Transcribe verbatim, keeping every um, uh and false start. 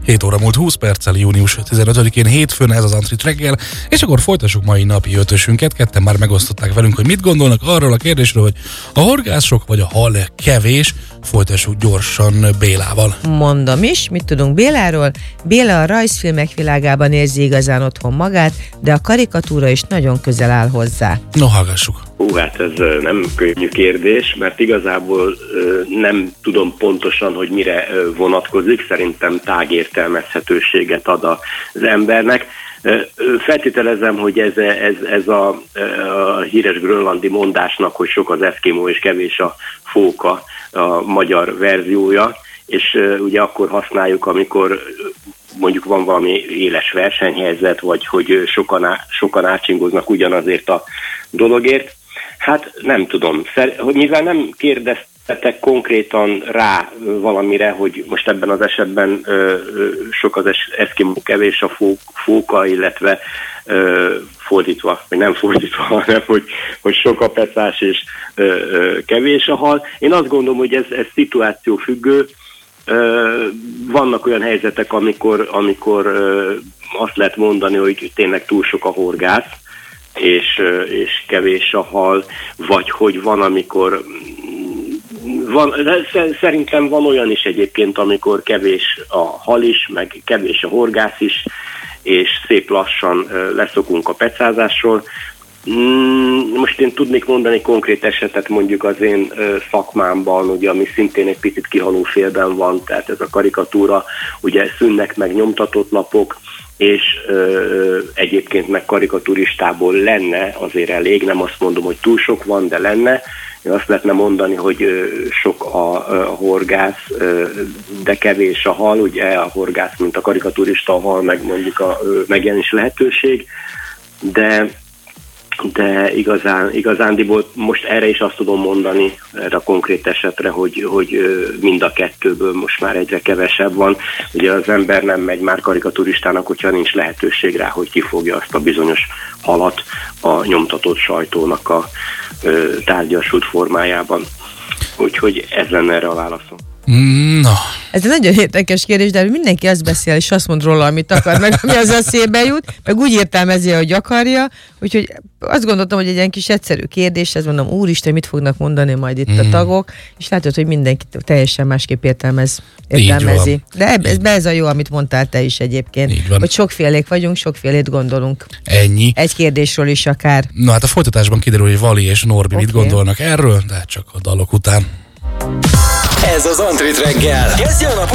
hét óra múlt húsz perccel, június tizenötödikén hétfőn, ez az Antrit reggel, és akkor folytassuk mai napi ötösünket. Ketten már megosztották velünk, hogy mit gondolnak arról a kérdésről, hogy a horgász sok vagy a hal kevés. Folytassuk gyorsan Bélával. Mondom is, mit tudunk Béláról? Béla a rajzfilmek világában érzi igazán otthon magát, de a karikatúra is nagyon közel áll hozzá. No, hallgassuk. Hú, hát ez nem könnyű kérdés, mert igazából nem tudom pontosan, hogy mire vonatkozik. Szerintem tágértelmezhetőséget ad az embernek. Feltételezem, hogy ez, ez, ez a, a híres grönlandi mondásnak, hogy sok az eszkimó és kevés a fóka, a magyar verziója, és ugye akkor használjuk, amikor mondjuk van valami éles versenyhelyzet, vagy hogy sokan, á, sokan átsingoznak ugyanazért a dologért. Hát nem tudom, hogy mivel nem kérdeztetek konkrétan rá valamire, hogy most ebben az esetben ö, ö, sok az eszkimó, kevés a fó, fóka, illetve ö, fordítva, vagy nem fordítva, hanem hogy, hogy sok a pecás és ö, ö, kevés a hal. Én azt gondolom, hogy ez, ez szituáció függő. Ö, vannak olyan helyzetek, amikor, amikor ö, azt lehet mondani, hogy tényleg túl sok a horgász, és, és kevés a hal, vagy hogy van, amikor van, szerintem van olyan is egyébként, amikor kevés a hal is, meg kevés a horgász is, és szép lassan leszokunk a pecázásról. Most én tudnék mondani konkrét esetet mondjuk az én szakmámban, ugye, ami szintén egy picit kihaló félben van, tehát ez a karikatúra, ugye szűnnek meg nyomtatott lapok, és ö, egyébként meg karikaturistából lenne azért elég, nem azt mondom, hogy túl sok van, de lenne. Én azt lehetne mondani, hogy ö, sok a, a horgász, ö, de kevés a hal, ugye a horgász, mint a karikaturista, a hal, meg mondjuk a ö, megjelenés lehetőség, de de igazán, igazándiból most erre is azt tudom mondani, erre a konkrét esetre, hogy, hogy mind a kettőből most már egyre kevesebb van. Ugye az ember nem megy már karikaturistának, hogyha nincs lehetőség rá, hogy kifogja azt a bizonyos halat a nyomtatott sajtónak a ö, tárgyasult formájában. Úgyhogy ez lenne erre a válaszom. Na. Ez egy nagyon érdekes kérdés, de mindenki azt beszél, és azt mond róla, amit akar, meg ami az eszébe jut, meg úgy értelmezi, hogy akarja, úgyhogy azt gondoltam, hogy egy ilyen kis egyszerű kérdés, ez mondom, úristen, mit fognak mondani majd itt mm. a tagok, és látod, hogy mindenki teljesen másképp értelmez, értelmezi. De ez, ez a jó, amit mondtál te is egyébként, hogy sokfélék vagyunk, sokfélét gondolunk. Ennyi. Egy kérdésről is akár. Na hát a folytatásban kiderül, hogy Vali és Norbi okay. mit gondolnak erről, de csak a dalok után. Ez az Antrit reggel. Kezdje a napot